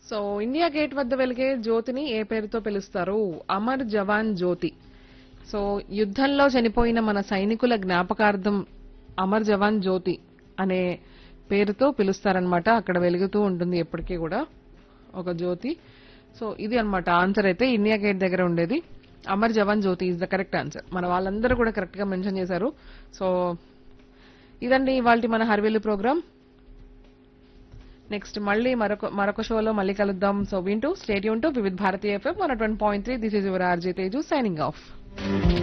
So India gate వద్ద వెలిగే జ్యోతిని ఏ పేరుతో పిలుస్తారు? అమర్ జవాన్ జ్యోతి. సో యుద్ధంలో చనిపోయిన మన సైనికుల జ్ఞాపకార్థం అమర్ జవాన్ జ్యోతి అనే పేరుతో పిలుస్తారనమాట. అక్కడ వెలుగుతూ ఉంటుంది ఎప్పటికీ కూడా ఒక జ్యోతి. సో ఇది అన్నమాట ఆన్సర్. అయితే ఇండియా గేట్ దగ్గర ఉండేది అమర్ జవాన్ జ్యోతి ఇస్ ద కరెక్ట్ ఆన్సర్. మన వాళ్ళందరూ కూడా కరెక్ట్ గా మెన్షన్ చేశారు. సో ఇదండి ఇవాల్టి మన హర్వేలు ప్రోగ్రామ్. నెక్స్ట్ మళ్ళీ మరొక షోలో మళ్ళీ కలుద్దాం. సో వింటూ state Yoon to Vividh Bharatiya FM 101.3. This is your RJ Teju signing off.